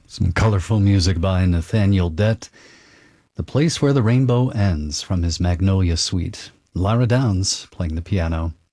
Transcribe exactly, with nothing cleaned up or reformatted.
Some colorful music by Nathaniel Dett. The Place Where the Rainbow Ends from his Magnolia Suite. Lara Downs playing the piano.